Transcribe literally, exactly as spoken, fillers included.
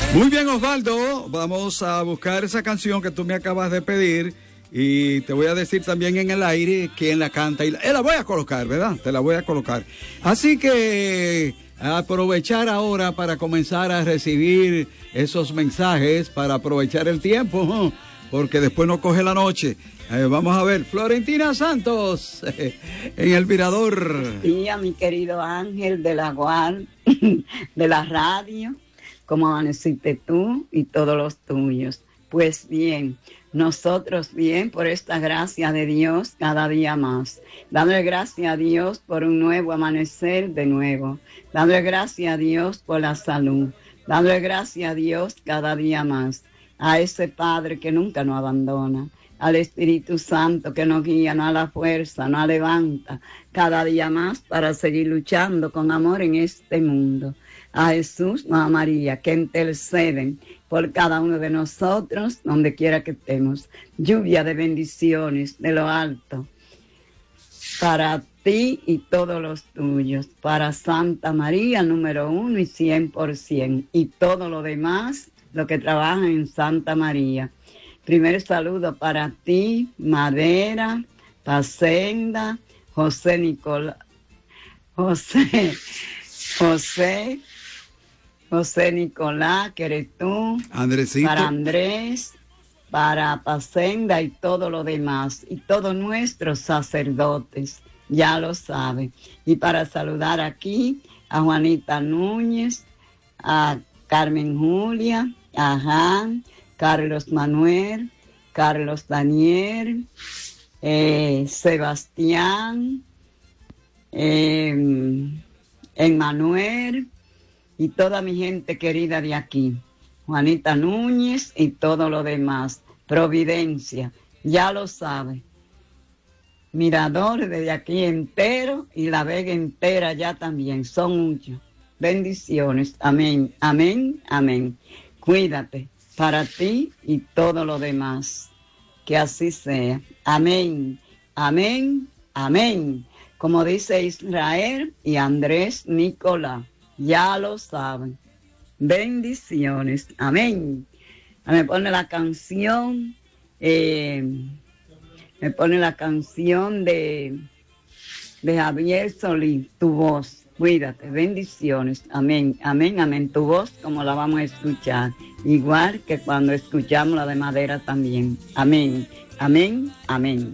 Muy bien, Osvaldo, vamos a buscar esa canción que tú me acabas de pedir y te voy a decir también en el aire quién la canta y la, eh, la voy a colocar, ¿verdad? Te la voy a colocar. Así que aprovechar ahora para comenzar a recibir esos mensajes, para aprovechar el tiempo, ¿no? Porque después no coge la noche. Eh, vamos a ver, Florentina Santos, eh, en el Mirador. Sí, a mi querido Ángel de la Guard, de la radio, como amaneciste tú y todos los tuyos. Pues bien, nosotros bien por esta gracia de Dios cada día más. Dándole gracias a Dios por un nuevo amanecer de nuevo. Dándole gracias a Dios por la salud. Dándole gracias a Dios cada día más. A ese Padre que nunca nos abandona. Al Espíritu Santo que nos guía, nos da la fuerza, nos levanta cada día más para seguir luchando con amor en este mundo. A Jesús, a María, que interceden por cada uno de nosotros, donde quiera que estemos. Lluvia de bendiciones de lo alto para ti y todos los tuyos. Para Santa María, número uno y cien por ciento. Y todo lo demás, lo que trabajan en Santa María. Primer saludo para ti, Madera, Pacenda, José Nicolás, José, José, José Nicolás, que eres tú, Andresito. Para Andrés, para Pacenda y todo lo demás, y todos nuestros sacerdotes, ya lo saben. Y para saludar aquí a Juanita Núñez, a Carmen Julia, a Jan, Carlos Manuel, Carlos Daniel, eh, Sebastián, eh, Emmanuel y toda mi gente querida de aquí. Juanita Núñez y todo lo demás. Providencia, ya lo sabe. Mirador desde aquí entero y La Vega entera ya también. Son muchos. Bendiciones. Amén, amén, amén. Cuídate. Para ti y todo lo demás. Que así sea. Amén, amén, amén. Como dice Israel y Andrés Nicolás. Ya lo saben. Bendiciones. Amén. Me pone la canción. Eh, me pone la canción de, de Javier Solís. Tu voz. Cuídate, bendiciones, amén, amén, amén. Tu voz como la vamos a escuchar, igual que cuando escuchamos la de Madera también. Amén, amén, amén.